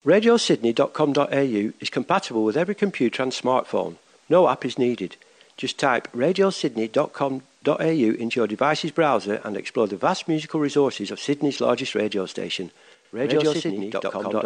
RadioSydney.com.au is compatible with every computer and smartphone. No app is needed. Just type RadioSydney.com.au into your device's browser and explore the vast musical resources of Sydney's largest radio station, RadioSydney.com.au.